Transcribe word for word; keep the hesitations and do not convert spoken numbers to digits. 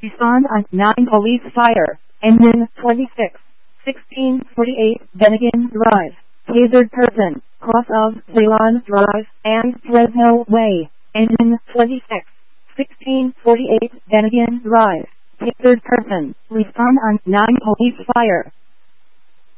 Respond on nine Police Fire. Engine twenty-six. sixteen forty-eight Bennigan Drive. Tasered person. Cross of Ceylon Drive and Fresno Way. Engine twenty-six. sixteen forty-eight Bennigan Drive. Tasered person. Respond on nine Police Fire.